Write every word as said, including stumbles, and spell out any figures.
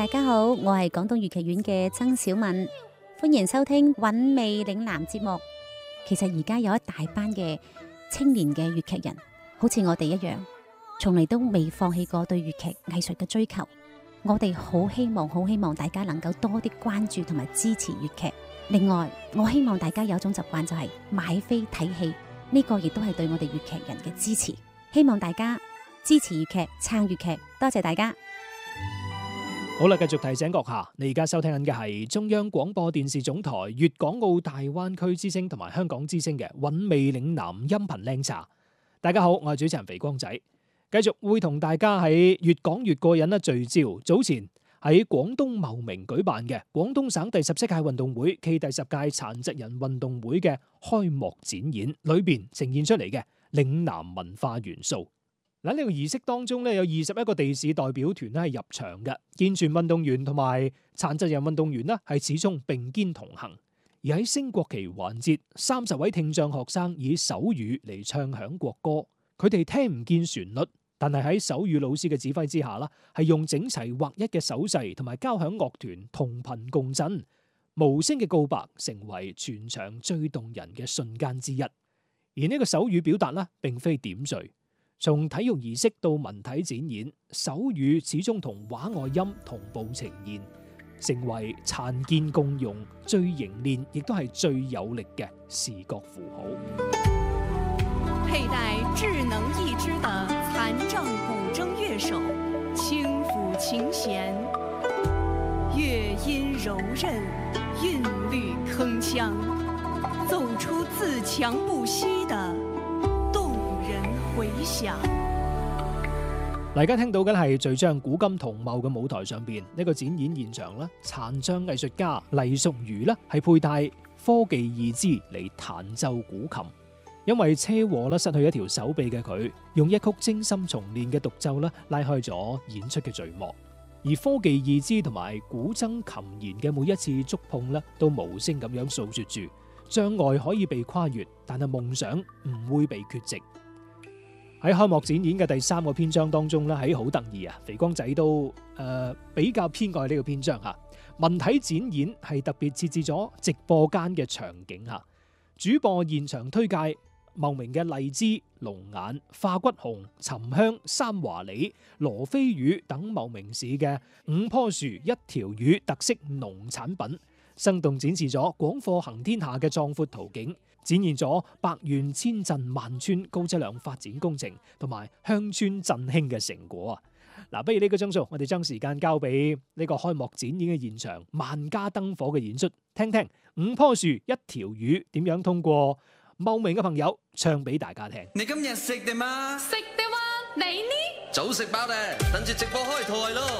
大家好，我係廣東粵劇院嘅曾小敏，歡迎收聽韻味嶺南節目。其實而家有一大班嘅青年嘅粵劇人，好似我哋一樣，從嚟都未放棄過對粵劇藝術嘅追求。我哋好希望，好希望大家能夠多啲關注同埋支持粵劇。另外，我希望大家有一種習慣，就係買飛睇戲，呢個亦都係對我哋粵劇人嘅支持。希望大家支持粵劇，撐粵劇，多謝大家。 好啦，繼續提醒閣下，你而家收聽緊嘅係中央廣播電視總台粵港澳大灣區之聲同埋香港之聲嘅韻味嶺南音頻靚茶。大家好，我係主持人肥光仔，繼續會同大家喺越講越過癮啦聚焦。早前喺廣東茂名舉辦嘅廣東省第十七屆運動會暨第十屆殘疾人運動會嘅開幕展演裏邊呈現出嚟嘅嶺南文化元素。嗱，呢個儀式當中咧，有二十一個地市代表團咧係入場嘅，健全運動員同埋殘疾人運動員咧係始終並肩同行。而喺升國旗環節，三十位聽障學生以手語嚟唱響國歌，佢哋聽唔見旋律，但係喺手語老師嘅指揮之下啦，係用整齊劃一嘅手勢同埋交響樂團同頻共振，無聲嘅告白成為全場最動人嘅瞬間之一。而呢個手語表達呢，並非點綴。從體育儀式到文體展演，手語始終同畫外音同步呈現，成為殘健共用最凝練，亦都係最有力嘅視覺符號。 佩戴智能義肢的殘障古箏樂手，輕撫琴弦，樂音柔韌，韻律鏗鏘，奏出自強不息的回響。 大家聽到嘅係聚將古今同茂嘅舞台上邊呢個展演現場啦，殘障藝術家黎淑如呢係佩戴科技義肢嚟彈奏古琴，因為車禍啦失去一條手臂嘅佢，用一曲精心重練嘅獨奏啦拉開咗演出嘅序幕。而科技義肢同埋古箏琴弦嘅每一次觸碰咧，都無聲咁樣訴說住障礙可以被跨越，但係夢想唔會被缺席。喺開幕展演嘅第三個篇章當中咧，喺好得意啊！肥光仔都誒、呃、比較偏愛呢個篇章嚇。文體展演係特別設置咗直播間嘅場景嚇，主播現場推介茂名嘅荔枝、龍眼、化骨紅、沉香、三華李、羅非魚等茂名市嘅五棵樹一條魚特色農產品，生動展示咗廣貨行天下嘅壯闊圖景。展現咗百縣千鎮萬村高質量發展工程同埋鄉村振興嘅成果啊！嗱，不如呢個鐘數，我哋將時間交俾呢個開幕展演嘅現場，萬家燈火嘅演出，聽聽五棵樹一條魚點樣通過茂名嘅朋友唱俾大家聽。 你今日食定嗎？ 食的嗎？你呢？ 早食飽咧，等住直播開台咯！